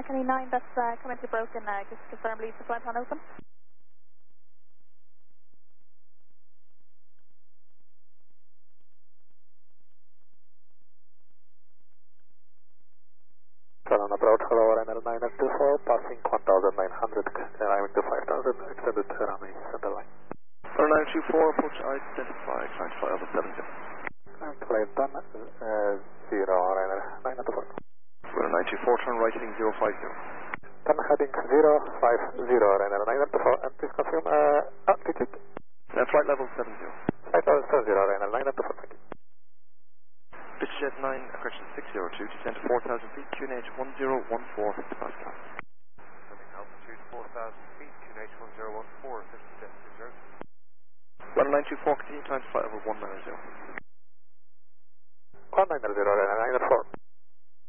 Penny 9, that's currently broken. Just confirm lead supply plan open. Turn on approach, hello, Ryanair 924, passing 1900, arriving to 5000, extended runway center line. 924, approach identify, climb flight over 70. Flight done, 0, Ryanair 924. 924, turn right heading 050. Turn heading 050, Ryanair 924, and please confirm altitude. Flight level 70. Flight level 70, Ryanair 924, thank you. Bitchjet 9, correction 602, descend to 4,000 feet, QNH 1014, 55 knots. Altitude 4,000 feet, QNH 1014, 57 Runway 924, continue time to flight over 190. 190, Ryanair 924.